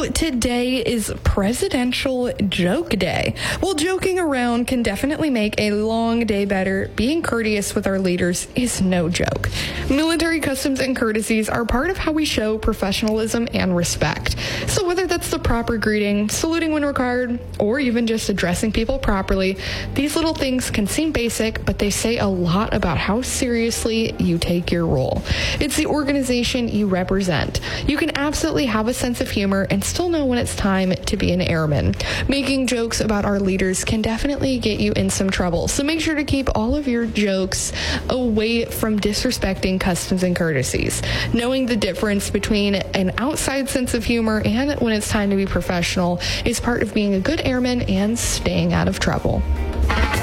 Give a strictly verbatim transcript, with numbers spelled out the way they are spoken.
today is Presidential Joke Day. While joking around can definitely make a long day better, being courteous with our leaders is no joke. Military customs and courtesies are part of how we show professionalism and respect. So whether that's the proper greeting, saluting when required, or even just addressing people properly, these little things can seem basic, but they say a lot about how seriously you take your role. It's the organization you represent. You can absolutely have a sense of humor and still know when it's time to be an airman. Making jokes about our leaders can definitely get you in some trouble, so make sure to keep all of your jokes away from disrespecting customs and courtesies. Knowing the difference between an outside sense of humor and when it's time to be professional is part of being a good airman and staying out of trouble.